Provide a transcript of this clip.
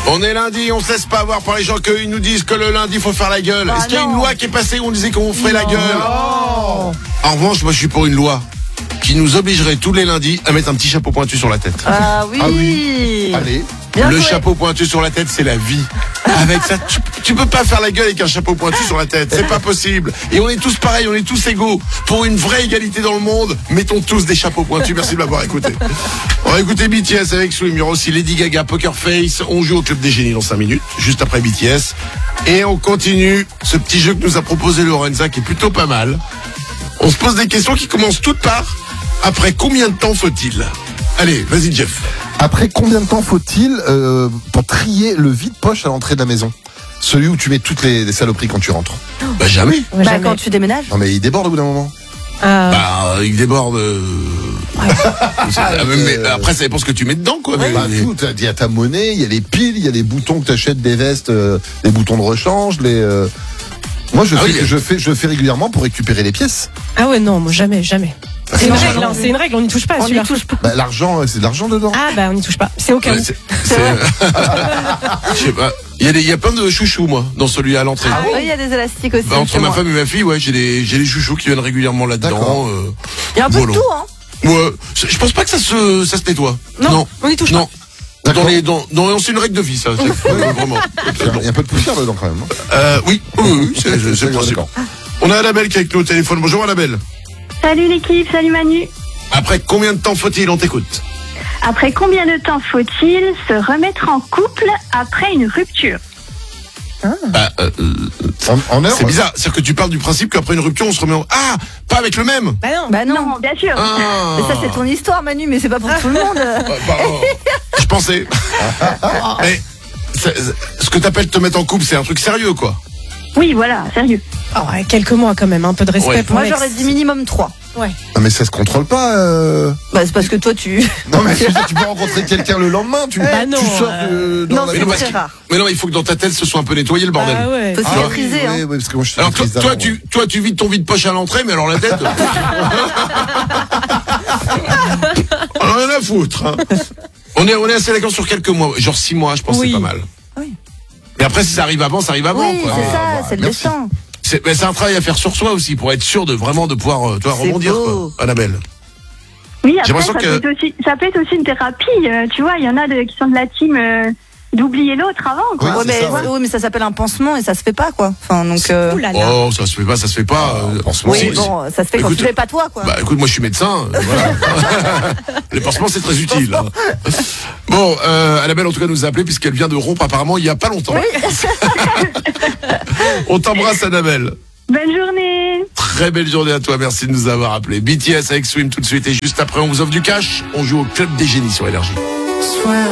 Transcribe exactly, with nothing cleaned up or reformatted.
On est lundi, on se laisse pas avoir par les gens qu'ils nous disent que le lundi il faut faire la gueule. Bah Est-ce qu'il y a non. une loi qui est passée où on disait qu'on ferait Non. la gueule? Non. En revanche, moi je suis pour une loi qui nous obligerait tous les lundis à mettre un petit chapeau pointu sur la tête. Ah oui. Ah oui. Allez. Bien le joué. chapeau pointu sur la tête, c'est la vie. Avec ça, tu, tu peux pas faire la gueule avec un chapeau pointu sur la tête. C'est pas possible. Et on est tous pareils, on est tous égaux. Pour une vraie égalité dans le monde, mettons tous des chapeaux pointus. Merci de m'avoir écouté. On va écouter B T S avec Swim. Il y aura aussi Lady Gaga, Poker Face. On joue au Club des Génies dans cinq minutes, juste après B T S. Et on continue ce petit jeu que nous a proposé Lorenza, qui est plutôt pas mal. On se pose des questions qui commencent toutes par après combien de temps faut-il? Allez, vas-y Jeff. Après combien de temps faut-il euh, pour trier le vide-poche à l'entrée de la maison? Celui où tu mets toutes les, les saloperies quand tu rentres. Bah jamais. Bah, Jamais. quand tu déménages. Non mais il déborde au bout d'un moment. Euh, Bah, il déborde. euh, c'est- ah, mais, mais après, ça dépend ce que tu mets dedans, quoi. mais- Bah, mais- tout, il y a ta monnaie, il y a les piles, il y a les boutons que tu achètes des vestes, euh, les boutons de rechange, les. euh, Moi je Ah fais, oui. je fais, je fais régulièrement pour récupérer les pièces. Ah ouais, non, moi jamais, jamais. C'est une l'argent. règle, hein, c'est une règle, on n'y touche pas à On n'y celui-là. touche pas. Bah, l'argent, c'est de l'argent dedans. Ah bah on n'y touche pas, c'est au cas Ouais, où. c'est- c'est- Je sais pas. Il y a des, il y a plein de chouchous, moi, dans celui à l'entrée. Ah oui, il y a des élastiques aussi. Bah, entre chez ma moi. femme et ma fille, ouais, j'ai des, j'ai des chouchous qui viennent régulièrement là-dedans. D'accord. euh, Il y a un peu voilà. de tout, hein. Ouais, je pense pas que ça se, ça se nettoie. Non, on n'y touche non. pas. Dans les, dans, dans, c'est une règle de vie, ça. c'est- ouais, vraiment. Il y a- il y a un peu de poussière dedans quand même. Non Euh, oui, oui, oui, c'est, c'est, c'est le principe. D'accord. On a Annabelle qui est avec nous au téléphone. Bonjour Annabelle. Salut l'équipe, salut Manu. Après combien de temps faut-il? On t'écoute. Après combien de temps faut-il se remettre en couple après une rupture? Bah, euh, euh, En, en heure. c'est bizarre. C'est-à-dire que tu parles du principe qu'après une rupture, on se remet en... Ah, pas avec le même. Bah non. Bah non. Non, bien sûr. Ah. Mais ça, c'est ton histoire, Manu, mais c'est pas pour tout le monde. Bah, bah, oh. Je pensais. Mais c'est- c'est- ce que t'appelles te mettre en couple, c'est un truc sérieux, quoi. Oui, voilà, sérieux. Oh, ouais, quelques mois quand même, un peu de respect Ouais. pour Moi, l'ex. j'aurais dit minimum trois. Ouais. Non mais ça se contrôle pas. euh. Bah, c'est parce que toi, tu. Non mais je veux dire, tu peux rencontrer quelqu'un le lendemain. Tu, Bah non, tu sors euh, de, dans Non, la c'est non, maison. parce très que- rare. Mais non, il faut que dans ta tête, ce soit un peu nettoyé le bordel. Ah ouais. Faut Ah, cicatriser, oui, hein. oui, oui, parce que moi je suis Alors toi, cicatrise toi, d'avant, tu, toi, tu vides ton vide poche à l'entrée, mais alors la tête. On en a rien à foutre. Hein. On est, on est assez d'accord sur quelques mois, genre six mois, je pense que Oui. c'est pas mal. Oui. Mais après, si ça arrive avant, ça arrive avant. Oui, quoi. c'est Ah, ça, bah, c'est le merci. destin. C'est, mais c'est un travail à faire sur soi aussi pour être sûr de vraiment de pouvoir, euh, toi, C'est rebondir, beau. quoi, Annabelle. Oui, J'ai après, l'impression ça, que- peut être aussi, ça peut être aussi une thérapie. euh, tu vois, il y en a de, qui sont de la team euh, d'oublier l'autre avant. Quoi. Oui, Ouais, c'est mais, ça, ouais. oui, mais ça s'appelle un pansement et ça se fait pas, quoi. Enfin, donc. Euh... Ouh là là. Oh, ça se fait pas, ça se fait pas. euh, en ce moment, Oui, si- bon, ça se fait quand Écoute, tu fais pas toi, quoi. Bah écoute, moi je suis médecin, euh, voilà. Les pansements c'est très utile. hein. Bon, euh, Annabelle en tout cas nous a appelé puisqu'elle vient de rompre apparemment il y a pas longtemps. On t'embrasse Annabelle. Bonne journée. Très belle journée à toi, merci de nous avoir appelé. B T S avec Swim tout de suite et juste après on vous offre du cash, on joue au Club des Génies sur Énergie.